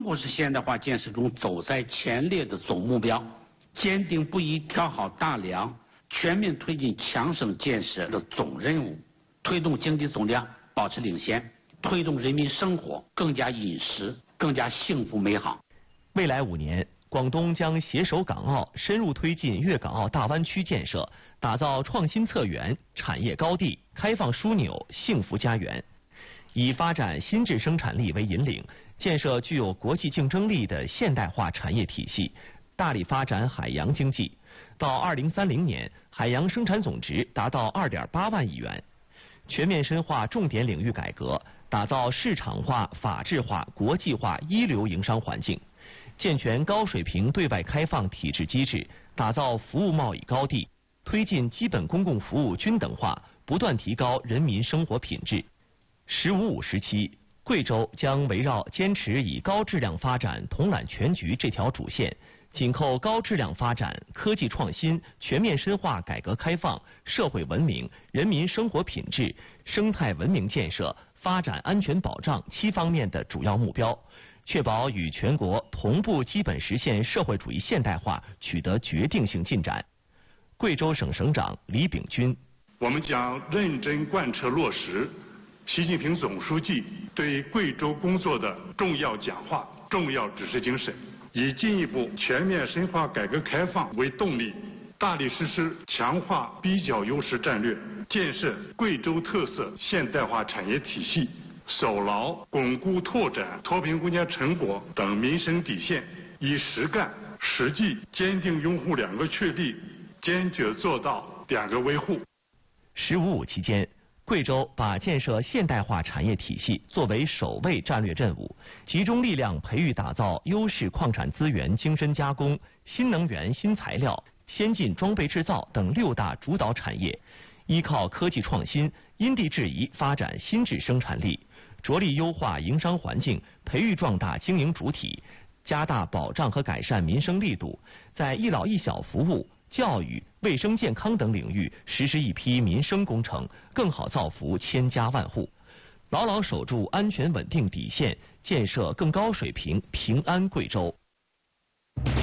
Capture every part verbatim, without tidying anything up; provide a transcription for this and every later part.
中国是现代化建设中走在前列的总目标，坚定不移挑好大梁，全面推进强省建设的总任务，推动经济总量保持领先，推动人民生活更加殷实、更加幸福美好。 未来五年，广东将携手港澳，深入推进粤港澳大湾区建设，打造创新策源、产业高地、开放枢纽、幸福家园。以发展新质生产力为引领，建设具有国际竞争力的现代化产业体系，大力发展海洋经济。到二零三零年，海洋生产总值达到二点八万亿元。全面深化重点领域改革，打造市场化、法治化、国际化一流营商环境，健全高水平对外开放体制机制，打造服务贸易高地，推进基本公共服务均等化，不断提高人民生活品质。十五五时期，贵州将围绕坚持以高质量发展统揽全局这条主线，紧扣高质量发展、科技创新、全面深化改革开放、社会文明、人民生活品质、生态文明建设、发展安全保障七方面的主要目标，确保与全国同步基本实现社会主义现代化取得决定性进展。贵州省省长李炳军： 我们将认真贯彻落实习近平总书记对贵州工作的重要讲话、重要指示精神，以进一步全面深化改革开放为动力，大力实施强化比较优势战略，建设贵州特色现代化产业体系，守牢巩固拓展脱贫攻坚成果等民生底线，以实干实际坚定拥护两个确立，坚决做到两个维护。 十五五期间，贵州把建设现代化产业体系作为首位战略任务，集中力量培育打造优势矿产资源精深加工、新能源新材料、先进装备制造等六大主导产业，依靠科技创新，因地制宜发展新质生产力，着力优化营商环境，培育壮大经营主体，加大保障和改善民生力度，在一老一小服务、教育、卫生健康等领域实施一批民生工程，更好造福千家万户，牢牢守住安全稳定底线，建设更高水平平安贵州。 您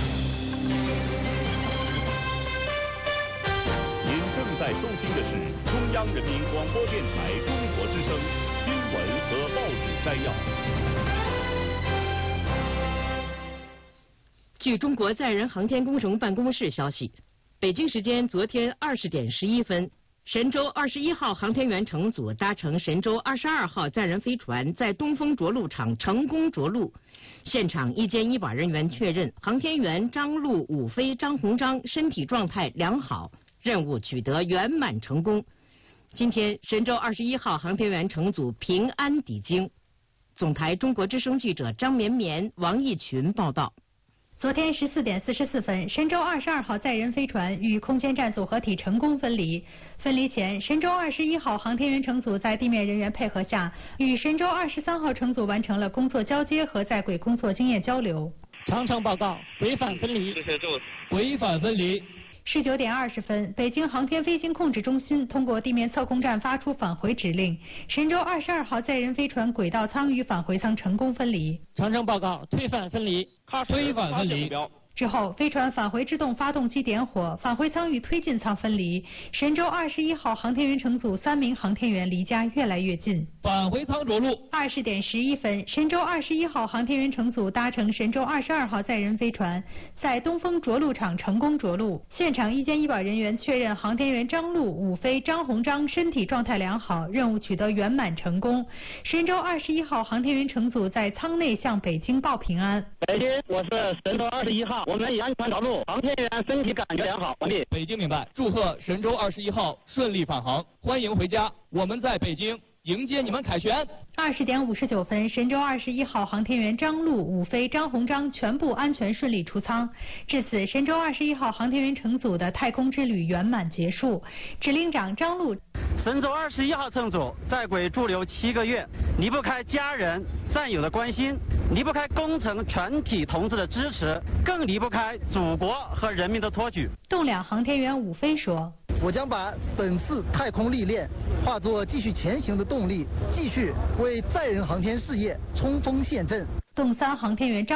正在收听的是中央人民广播电台中国之声新闻和报纸摘要。 据中国载人航天工程办公室消息，北京时间昨天二十点十一分，神舟二十一号航天员乘组搭乘神舟二十二号载人飞船在东风着陆场成功着陆。现场医监医保人员确认，航天员张陆、武飞、张鸿章身体状态良好，任务取得圆满成功。今天，神舟二十一号航天员乘组平安抵京。总台中国之声记者张绵绵、王义群报道。 昨天十四点四十四分，神舟二十二号载人飞船与空间站组合体成功分离。分离前，神舟二十一号航天员乘组在地面人员配合下，与神舟二十三号乘组完成了工作交接和在轨工作经验交流。 长城报告，违反分离。违反分离。 十九点二十分，北京航天飞行控制中心通过地面测控站发出返回指令，神舟二十二号载人飞船轨道舱与返回舱成功分离。 长城报告，推返分离。推返分离。 之后，飞船返回制动发动机点火，返回舱与推进舱分离。神舟二十一号航天员乘组三名航天员离家越来越近。 返回舱着陆。 二十点十一分，神舟二十一号航天员乘组搭乘神舟二十二号载人飞船，在东风着陆场成功着陆。现场医监医保人员确认，航天员张陆、武飞、张鸿章身体状态良好，任务取得圆满成功。神舟二十一号航天员乘组在舱内向北京报平安。 北京，我是神舟二十一号。我们已安全着陆，航天员身体感觉良好，完毕。 北京明白，祝贺神舟二十一号顺利返航，欢迎回家。我们在北京迎接你们凯旋。 二十点五十九分，神舟二十一号航天员张陆、武飞、张鸿章全部安全顺利出舱。至此，神舟二十一号航天员乘组的太空之旅圆满结束。指令长张陆： 神舟二十一号乘组在轨驻留七个月，离不开家人、战友的关心，离不开工程全体同志的支持，更离不开祖国和人民的托举。 栋两航天员武飞说： 我将把本次太空历练化作继续前行的动力，继续为载人航天事业冲锋陷阵。 栋三航天员张